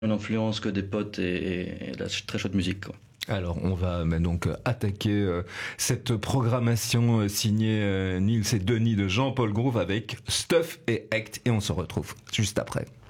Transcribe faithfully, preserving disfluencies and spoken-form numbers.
Une influence que des potes et, et de la très chouette musique, quoi. Alors, on va mais donc attaquer euh, cette programmation euh, signée euh, Nils et Denis de Jean-Paul Groove avec Stuff et Act, et on se retrouve juste après.